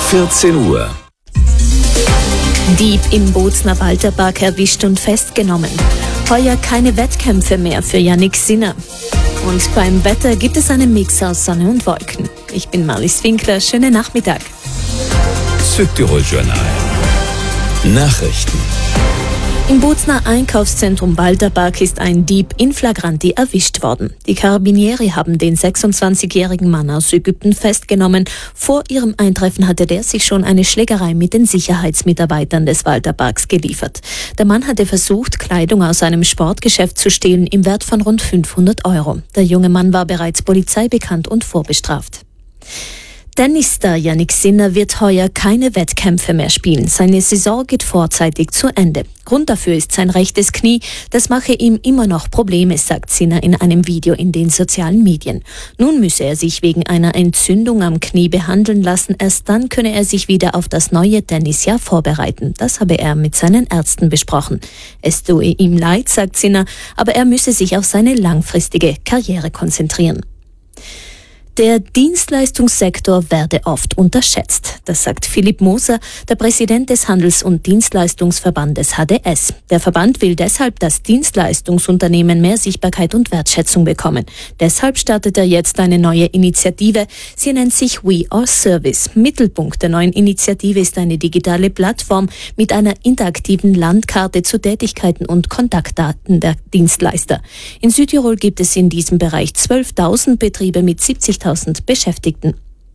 14 Uhr. Dieb im Bozner Walterpark erwischt und festgenommen. Heuer keine Wettkämpfe mehr für Jannik Sinner. Und beim Wetter gibt es einen Mix aus Sonne und Wolken. Ich bin Marlies Winkler, schönen Nachmittag. Südtirol Journal. Nachrichten. Im Bozner Einkaufszentrum Walterpark ist ein Dieb in flagranti erwischt worden. Die Carabinieri haben den 26-jährigen Mann aus Ägypten festgenommen. Vor ihrem Eintreffen hatte der sich schon eine Schlägerei mit den Sicherheitsmitarbeitern des Walterparks geliefert. Der Mann hatte versucht, Kleidung aus einem Sportgeschäft zu stehlen im Wert von rund 500 €. Der junge Mann war bereits polizeibekannt und vorbestraft. Tennisstar Jannik Sinner wird heuer keine Wettkämpfe mehr spielen. Seine Saison geht vorzeitig zu Ende. Grund dafür ist sein rechtes Knie. Das mache ihm immer noch Probleme, sagt Sinner in einem Video in den sozialen Medien. Nun müsse er sich wegen einer Entzündung am Knie behandeln lassen. Erst dann könne er sich wieder auf das neue Tennisjahr vorbereiten. Das habe er mit seinen Ärzten besprochen. Es tue ihm leid, sagt Sinner, aber er müsse sich auf seine langfristige Karriere konzentrieren. Der Dienstleistungssektor werde oft unterschätzt. Das sagt Philipp Moser, der Präsident des Handels- und Dienstleistungsverbandes HDS. Der Verband will deshalb, dass Dienstleistungsunternehmen mehr Sichtbarkeit und Wertschätzung bekommen. Deshalb startet er jetzt eine neue Initiative. Sie nennt sich We Are Service. Mittelpunkt der neuen Initiative ist eine digitale Plattform mit einer interaktiven Landkarte zu Tätigkeiten und Kontaktdaten der Dienstleister. In Südtirol gibt es in diesem Bereich 12.000 Betriebe mit 70.000 Beschäftigten.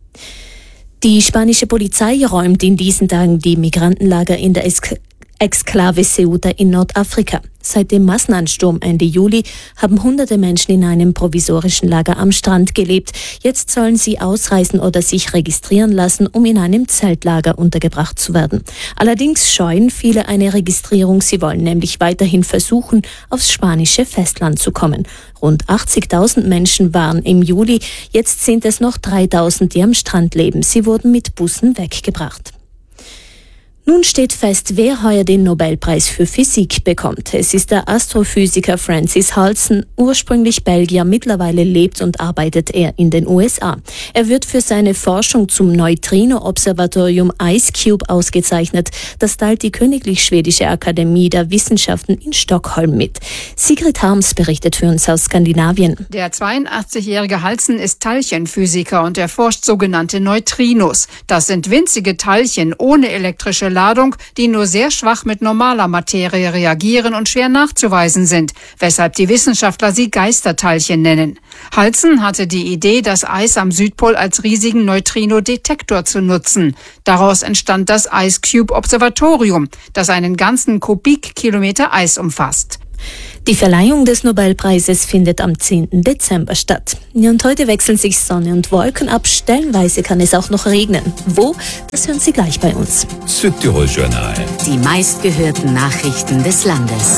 Die spanische Polizei räumt in diesen Tagen die Migrantenlager in der Exklave Ceuta in Nordafrika. Seit dem Massenansturm Ende Juli haben hunderte Menschen in einem provisorischen Lager am Strand gelebt. Jetzt sollen sie ausreisen oder sich registrieren lassen, um in einem Zeltlager untergebracht zu werden. Allerdings scheuen viele eine Registrierung. Sie wollen nämlich weiterhin versuchen, aufs spanische Festland zu kommen. Rund 80.000 Menschen waren im Juli. Jetzt sind es noch 3.000, die am Strand leben. Sie wurden mit Bussen weggebracht. Nun steht fest, wer heuer den Nobelpreis für Physik bekommt. Es ist der Astrophysiker Francis Halsen, ursprünglich Belgier, mittlerweile lebt und arbeitet er in den USA. Er wird für seine Forschung zum Neutrino-Observatorium IceCube ausgezeichnet. Das teilt die Königlich Schwedische Akademie der Wissenschaften in Stockholm mit. Sigrid Harms berichtet für uns aus Skandinavien. Der 82-jährige Halsen ist Teilchenphysiker und erforscht sogenannte Neutrinos. Das sind winzige Teilchen ohne elektrische Ladung, die nur sehr schwach mit normaler Materie reagieren und schwer nachzuweisen sind, weshalb die Wissenschaftler sie Geisterteilchen nennen. Halsen hatte die Idee, das Eis am Südpol als riesigen Neutrino-Detektor zu nutzen. Daraus entstand das IceCube-Observatorium, das einen ganzen Kubikkilometer Eis umfasst. Die Verleihung des Nobelpreises findet am 10. Dezember statt. Und heute wechseln sich Sonne und Wolken ab. Stellenweise kann es auch noch regnen. Wo? Das hören Sie gleich bei uns. Südtirol Journal. Die meistgehörten Nachrichten des Landes.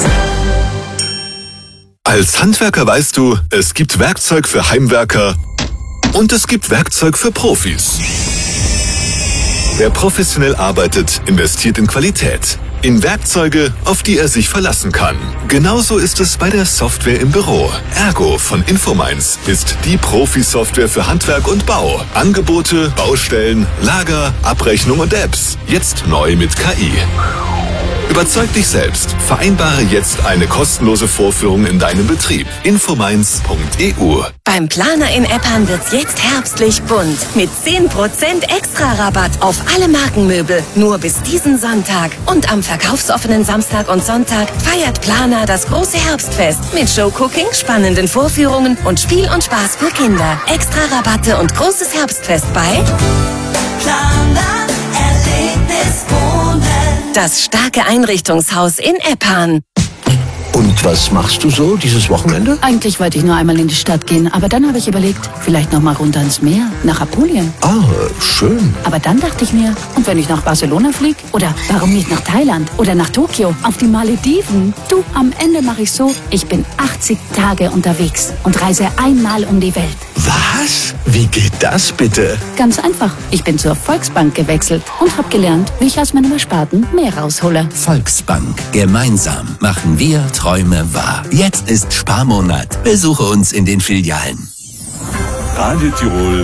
Als Handwerker weißt du, es gibt Werkzeug für Heimwerker und es gibt Werkzeug für Profis. Wer professionell arbeitet, investiert in Qualität. In Werkzeuge, auf die er sich verlassen kann. Genauso ist es bei der Software im Büro. Ergo von Infomines ist die Profi-Software für Handwerk und Bau. Angebote, Baustellen, Lager, Abrechnung und Apps. Jetzt neu mit KI. Überzeug dich selbst. Vereinbare jetzt eine kostenlose Vorführung in deinem Betrieb. Infomines.eu. Beim Planer in Eppan wird's jetzt herbstlich bunt. Mit 10% Extra-Rabatt auf alle Markenmöbel. Nur bis diesen Sonntag. Und am verkaufsoffenen Samstag und Sonntag feiert Planer das große Herbstfest. Mit Showcooking, spannenden Vorführungen und Spiel und Spaß für Kinder. Extra-Rabatte und großes Herbstfest bei Planer Erlebniswohnen. Das starke Einrichtungshaus in Eppan. Und was machst du so dieses Wochenende? Eigentlich wollte ich nur einmal in die Stadt gehen, aber dann habe ich überlegt, vielleicht noch mal runter ins Meer, nach Apulien. Ah, schön. Aber dann dachte ich mir, und wenn ich nach Barcelona fliege? Oder warum nicht nach Thailand? Oder nach Tokio? Auf die Malediven? Du, am Ende mache ich so, ich bin 80 Tage unterwegs und reise einmal um die Welt. Was? Wie geht das bitte? Ganz einfach. Ich bin zur Volksbank gewechselt und habe gelernt, wie ich aus meinem Ersparten mehr raushole. Volksbank. Gemeinsam machen wir Träume wahr. Jetzt ist Sparmonat. Besuche uns in den Filialen. Radio Tirol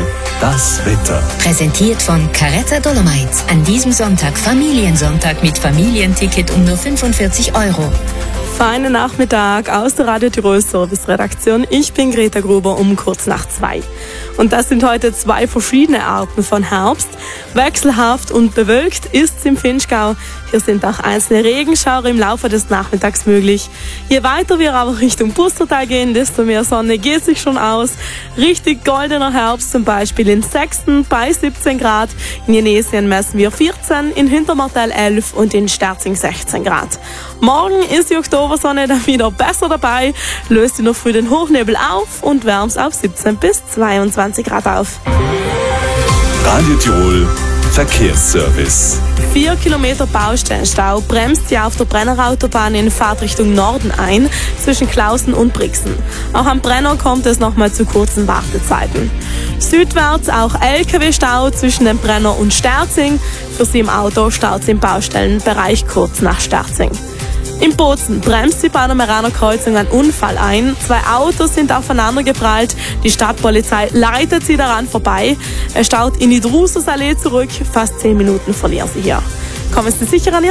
das Wetter. Präsentiert von Caretta Dolomites. An diesem Sonntag Familiensonntag mit Familienticket um nur 45 €. Feinen Nachmittag aus der Radio Tirol Service Redaktion. Ich bin Greta Gruber um kurz nach 2. Und das sind heute 2 verschiedene Arten von Herbst. Wechselhaft und bewölkt ist es im Vinschgau. Hier sind auch einzelne Regenschauer im Laufe des Nachmittags möglich. Je weiter wir aber Richtung Pustertal gehen, desto mehr Sonne geht sich schon aus. Richtig goldener Herbst, zum Beispiel in Sexten bei 17 Grad. In Jenesien messen wir 14, in Hintermartel 11 und in Sterzing 16 Grad. Morgen ist die Oktobersonne dann wieder besser dabei, löst in der Früh den Hochnebel auf und wärmt auf 17 bis 22 Grad auf. Radio Tirol Verkehrsservice. 4 Kilometer Baustellenstau bremst sie auf der Brennerautobahn in Fahrtrichtung Norden ein, zwischen Klausen und Brixen. Auch am Brenner kommt es nochmal zu kurzen Wartezeiten. Südwärts auch LKW-Stau zwischen dem Brenner und Sterzing. Für Sie im Auto staut es im Baustellenbereich kurz nach Sterzing. In Bozen bremst die Panameraner Kreuzung ein Unfall ein. 2 Autos sind aufeinander geprallt. Die Stadtpolizei leitet sie daran vorbei. Er staut in die Drusersallee zurück. Fast 10 Minuten verlieren sie hier. Kommen Sie sicher an Ihr